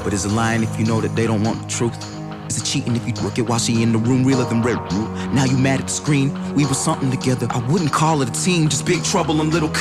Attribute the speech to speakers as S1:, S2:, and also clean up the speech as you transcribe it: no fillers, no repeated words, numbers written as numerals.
S1: But is it lying if you know that they don't want the truth? Is it cheating if you work it while she in the room realer than red root? Now you mad at the screen, we were something together. I wouldn't call it a team, just big trouble and little